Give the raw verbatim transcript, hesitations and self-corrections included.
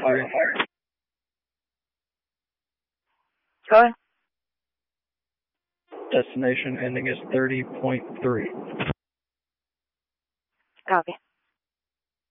three. Go ahead. Destination ending is thirty point three. Copy.